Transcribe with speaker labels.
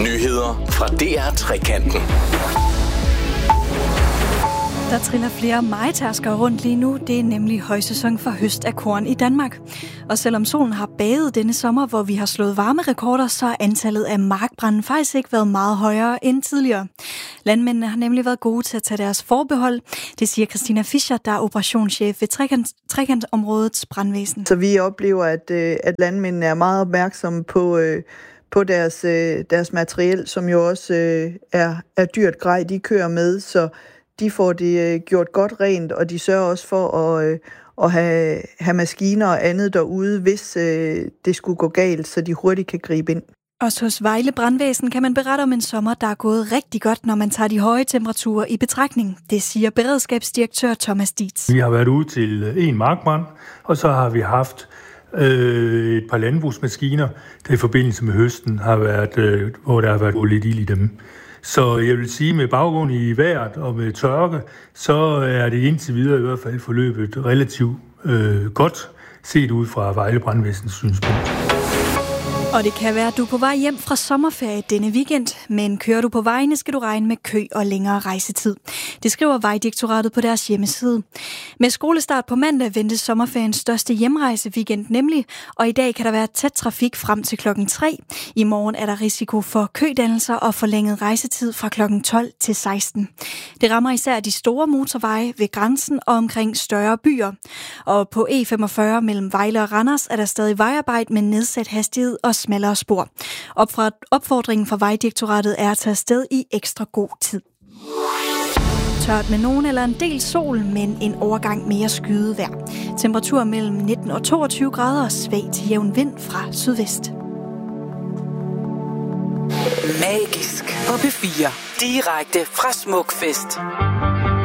Speaker 1: Nyheder fra DR Trekanten.
Speaker 2: Der triller flere mejetærskere rundt lige nu. Det er nemlig højsæson for høst af korn i Danmark. Og selvom solen har badet denne sommer, hvor vi har slået varmerekorder, så er antallet af markbrande faktisk ikke været meget højere end tidligere. Landmændene har nemlig været gode til at tage deres forbehold. Det siger Christina Fischer, der er operationschef ved Trekantområdets brandvæsen.
Speaker 3: Så vi oplever, at landmændene er meget opmærksomme på deres materiel, som jo også er dyrt grej, de kører med, så de får det gjort godt rent, og de sørger også for at have maskiner og andet derude, hvis det skulle gå galt, så de hurtigt kan gribe ind.
Speaker 2: Også hos Vejle Brandvæsen kan man berette om en sommer, der er gået rigtig godt, når man tager de høje temperaturer i betragtning. Det siger beredskabsdirektør Thomas Dietz.
Speaker 4: Vi har været ude til en markbrand, og så har vi haft et par landbrugsmaskiner, der i forbindelse med høsten har været, hvor der har været lidt ild i dem. Så jeg vil sige, med baggrund i vejret og med tørke, så er det indtil videre i hvert fald forløbet relativt godt, set ud fra Vejle Brandvæsens synspunkt.
Speaker 2: Og det kan være, at du er på vej hjem fra sommerferie denne weekend, men kører du på vejene, skal du regne med kø og længere rejsetid. Det skriver Vejdirektoratet på deres hjemmeside. Med skolestart på mandag ventes sommerferiens største hjemrejseweekend nemlig, og i dag kan der være tæt trafik frem til klokken 3. I morgen er der risiko for kødannelser og forlænget rejsetid fra klokken 12 til 16. Det rammer især de store motorveje ved grænsen og omkring større byer. Og på E45 mellem Vejle og Randers er der stadig vejarbejde med nedsat hastighed og smallere spor. Opfordringen fra Vejdirektoratet er at tage afsted i ekstra god tid. Tørt med nogen eller en del sol, men en overgang mere skyet vejr. Temperatur mellem 19 og 22 grader og svag til jævn vind fra sydvest.
Speaker 5: Magisk på P4. Direkte fra Smukfest.